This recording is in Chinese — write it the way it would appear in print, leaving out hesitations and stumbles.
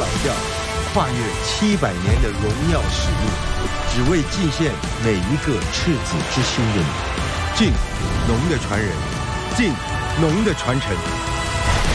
老调，跨越700年的荣耀使命，只为敬献每一个赤子之心的你。敬，农的传人；敬，农的传承。